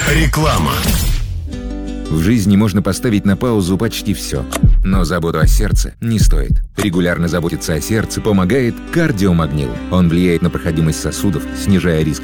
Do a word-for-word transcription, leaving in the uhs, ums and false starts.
Реклама. В жизни можно поставить на паузу почти все, но заботу о сердце не стоит. Регулярно заботиться о сердце помогает кардиомагнил. Он влияет на проходимость сосудов, снижая риск